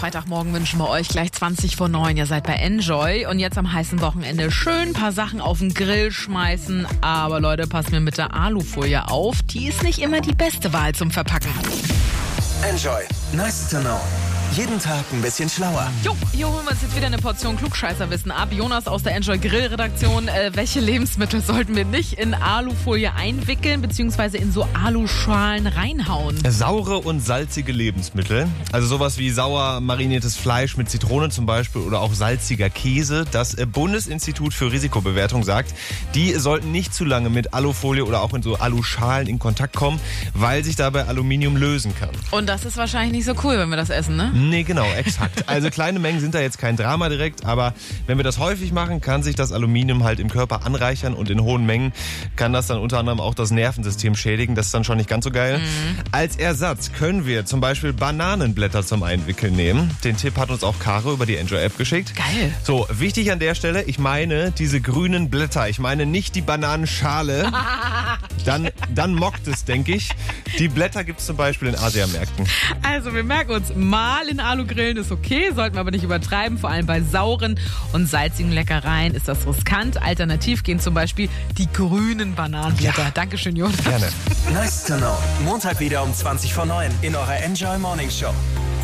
Freitagmorgen wünschen wir euch gleich 20 vor 9. Ihr seid bei Enjoy und jetzt am heißen Wochenende schön ein paar Sachen auf den Grill schmeißen. Aber Leute, passt mir mit der Alufolie auf. Die ist nicht immer die beste Wahl zum Verpacken. Enjoy. Nice to know. Jeden Tag ein bisschen schlauer. Jo, hier holen wir uns jetzt wieder eine Portion Klugscheißerwissen ab. Jonas aus der Enjoy Grill-Redaktion. Welche Lebensmittel sollten wir nicht in Alufolie einwickeln bzw. in so Aluschalen reinhauen? Saure und salzige Lebensmittel. Also sowas wie sauer mariniertes Fleisch mit Zitrone zum Beispiel oder auch salziger Käse. Das Bundesinstitut für Risikobewertung sagt, die sollten nicht zu lange mit Alufolie oder auch in so Aluschalen in Kontakt kommen, weil sich dabei Aluminium lösen kann. Und das ist wahrscheinlich nicht so cool, wenn wir das essen, ne? Nee, genau, exakt. Also kleine Mengen sind da jetzt kein Drama direkt, aber wenn wir das häufig machen, kann sich das Aluminium halt im Körper anreichern und in hohen Mengen kann das dann unter anderem auch das Nervensystem schädigen. Das ist dann schon nicht ganz so geil. Als Ersatz können wir zum Beispiel Bananenblätter zum Einwickeln nehmen. Den Tipp hat uns auch Caro über die Enjoy-App geschickt. Geil. So, wichtig an der Stelle, ich meine diese grünen Blätter. Ich meine nicht die Bananenschale. Dann mockt es, denke ich. Die Blätter gibt es zum Beispiel in Asiamärkten. Also wir merken uns, mal in Alugrillen ist okay, sollten wir aber nicht übertreiben. Vor allem bei sauren und salzigen Leckereien ist das riskant. Alternativ gehen zum Beispiel die grünen Bananenblätter. Ja. Dankeschön, Jonas. Gerne. Nice to know. Montag wieder um 20 vor 9 in eurer Enjoy Morning Show.